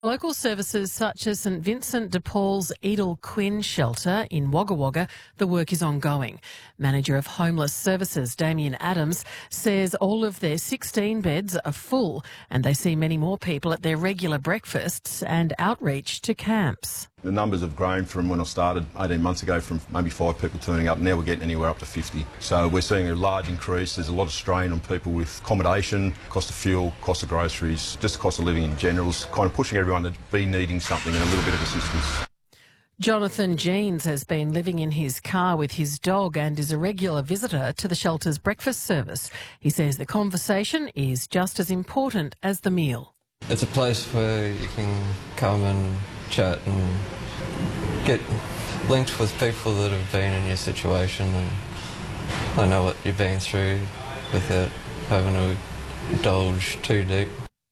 Local services such as St Vincent de Paul's Edel Quinn shelter in Wagga Wagga, the work is ongoing. Manager of Homeless Services Damien Adams says all of their 16 beds are full and they see many more people at their regular breakfasts and outreach to camps. The numbers have grown from when I started 18 months ago from maybe 5 people turning up. Now we're getting anywhere up to 50. So we're seeing a large increase. There's a lot of strain on people with accommodation, cost of fuel, cost of groceries, just the cost of living in general is kind of pushing everyone to be needing something and a little bit of assistance. Jonathan Jeans has been living in his car with his dog and is a regular visitor to the shelter's breakfast service. He says the conversation is just as important as the meal. It's a place where you can come and chat and get linked with people that have been in your situation and I know what you've been through without having to indulge too deep.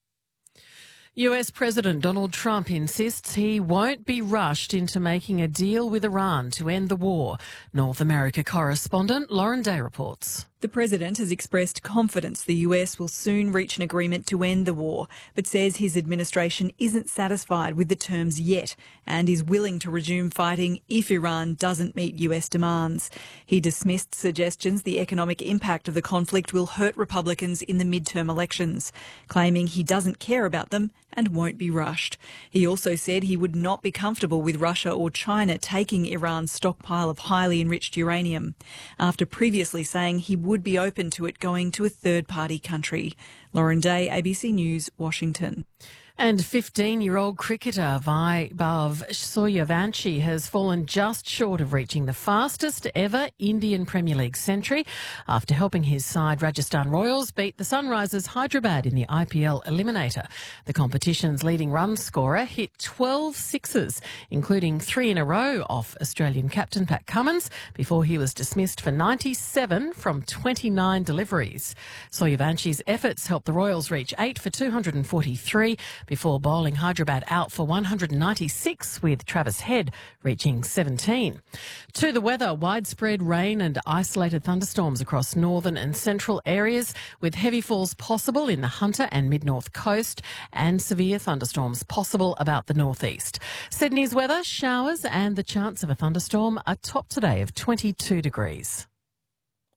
US President Donald Trump insists he won't be rushed into making a deal with Iran to end the war. North America correspondent Lauren Day reports. The president has expressed confidence the US will soon reach an agreement to end the war, but says his administration isn't satisfied with the terms yet and is willing to resume fighting if Iran doesn't meet US demands. He dismissed suggestions the economic impact of the conflict will hurt Republicans in the midterm elections, claiming he doesn't care about them and won't be rushed. He also said he would not be comfortable with Russia or China taking Iran's stockpile of highly enriched uranium, after previously saying he would be open to it going to a third-party country. Lauren Day, ABC News, Washington. And 15-year-old cricketer Vaibhav Sooryavanshi has fallen just short of reaching the fastest ever Indian Premier League century after helping his side Rajasthan Royals beat the Sunrisers Hyderabad in the IPL Eliminator. The competition's leading run scorer hit 12 sixes, including 3 in a row off Australian captain Pat Cummins, before he was dismissed for 97 from 29 deliveries. Sooryavanchi's efforts helped the Royals reach 8 for 243, before bowling Hyderabad out for 196, with Travis Head reaching 17. To the weather, widespread rain and isolated thunderstorms across northern and central areas, with heavy falls possible in the Hunter and mid-north coast and severe thunderstorms possible about the northeast. Sydney's weather, showers and the chance of a thunderstorm, a top today of 22 degrees.